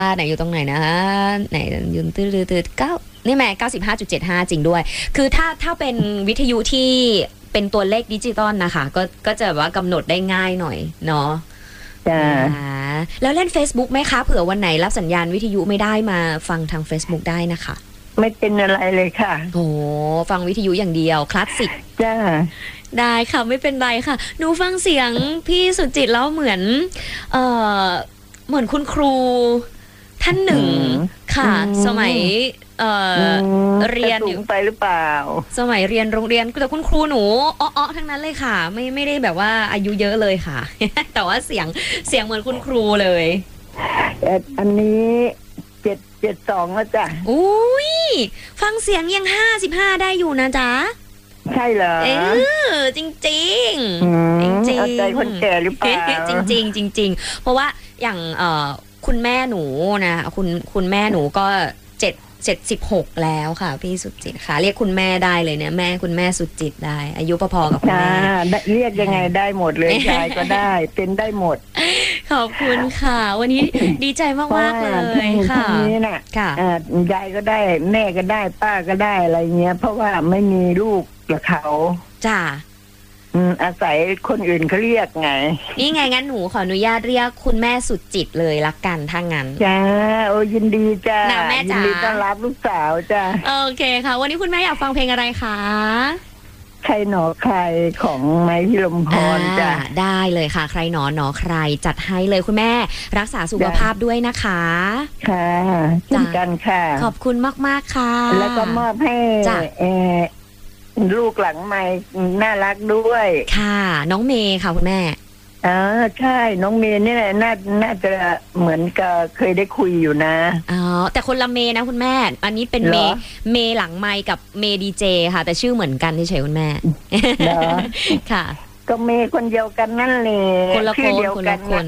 ไหนอยู่ตรงไหนนะไหนยืนตื้อเก้านี่แม่95.75จริงด้วยคือถ้าเป็นวิทยุที่เป็นตัวเลขดิจิตอลนะคะก็จะว่ากำหนดได้ง่ายหน่อยเนาะจ้าแล้วเล่น Facebook ไหมคะเผื่อวันไหนรับสัญญาณวิทยุไม่ได้มาฟังทาง Facebook ได้นะคะไม่เป็นอะไรเลยค่ะโอ้ฟังวิทยุอย่างเดียวคลาสสิกจ้าได้ค่ะไม่เป็นไรค่ะหนูฟังเสียงพี่สุจิตแล้วเหมือนคุณครูท่านหนึ่งค่ะสมัยเรียนอยู่ไปหรือเปล่าสมัยเรียนโรงเรียนแต่คุณครูหนูอ้อทั้งนั้นเลยค่ะไม่ได้แบบว่าอายุเยอะเลยค่ะ แต่ว่าเสียงเหมือนคุณครูเลยอันนี้72แล้วจ้ะอุ้ยฟังเสียงยัง55ได้อยู่นะจ๊ะใช่เหรอจริงจริงจริงเอาใจคนแก่หรือเปล่าจริงเพราะว่าอย่างคุณแม่หนูนะคุณแม่หนูก็76แล้วค่ะพี่สุจิตค่ะเรียกคุณแม่ได้เลยเนี่ยแม่คุณแม่สุจิตได้อายุพอๆกับคุณแม่เรียกยังไงได้หมดเลยยายก็ได้เป็นได้หมดขอบคุณค่ะวันนี้ดีใจมากๆเลยค่ะนี่น่ะยายก็ได้แม่ก็ได้ป้าก็ได้อะไรเงี้ยเพราะว่าไม่มีลูกกับเขาจ้าอาศัยคนอื่นเขาเรียกไงนี่ไงงั้นหนูขออนุญาตเรียกคุณแม่สุดจิตเลยละกันถ้างั้นจ้าโอ้ยินดีจ้าแม่จ๋ายินดีต้อนรับลูกสาวจ้าโอเคค่ะวันนี้คุณแม่อยากฟังเพลงอะไรคะใครหนอใครของไม้พิรมพรจ้าได้เลยค่ะใครหนอใครจัดให้เลยคุณแม่รักษาสุขภาพด้วยนะคะค่ะเช่นกันค่ะขอบคุณมากๆค่ะแล้วก็มอบให้ลูกหลังไม้น่ารักด้วยค่ะน้องเมย์ค่ะคุณแม่ใช่น้องเมย์นี่แหละน่าจะเหมือนกับเคยได้คุยอยู่นะแต่คนละเมย์นะคุณแม่อันนี้เป็นเมย์หลังไมค์กับเมย์ดีเจค่ะแต่ชื่อเหมือนกันเฉยๆคุณแม่เหรอค่ะก็เมย์คนเดียวกันนั่นแหละคนละคน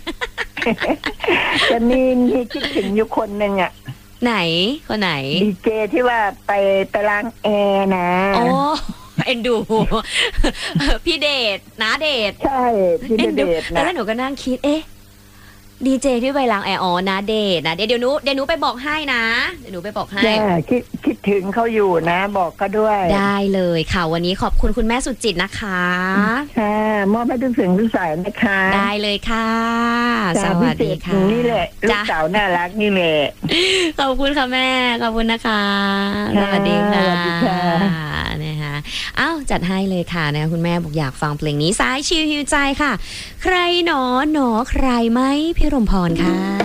จะมีคิดถึงอยู่คนหนึ่งอ่ะไหนคนไหนดีเจที่ว่าไปล้างแอร์นะโอ้เอ็นดูพี่เดชนะเดชใช่พี่เดชนะแล้วหนูก็นั่งคิดดีเจที่ไปล้างแอร์นะเดชนะเดี๋ยวหนูไปบอกให้นะเดี๋ยวหนูไปบอกให้คิดถึงเขาอยู่นะบอกเขาด้วยได้เลยค่ะวันนี้ขอบคุณคุณแม่สุจิตนะคะค่ะมอบให้ทุกสิ่งทุกสายนะคะได้เลยค่ะสวัสดีค่ะนี่แหละลูกสาวน่ารักนี่แหละขอบคุณค่ะแม่ขอบคุณนะคะสวัสดีค่ะนะคะจัดให้เลยค่ะนะคุณแม่บอกอยากฟังเพลงนี้สายชิลฮิวใจค่ะใครหนอใครไหมพี่รมพรค่ะ